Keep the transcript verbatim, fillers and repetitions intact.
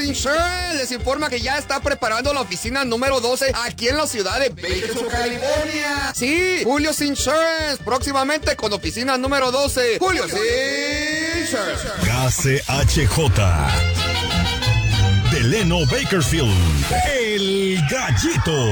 Insurance les informa que ya está preparando la oficina número doce aquí en la ciudad de Bakersfield, California. Sí, Julio's Insurance, próximamente con oficina número doce. Julio's Insurance. K C H J. Delano Bakersfield, el Gallito.